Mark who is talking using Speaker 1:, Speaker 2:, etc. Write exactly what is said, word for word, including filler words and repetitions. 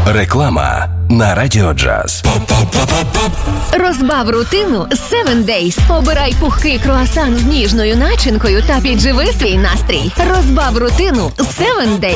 Speaker 1: Реклама на Радіо Джаз.
Speaker 2: Розбав рутину з севен дейз. Обирай пухкий круасан з ніжною начинкою та підживи свій настрій. Розбав рутину з севен дейз.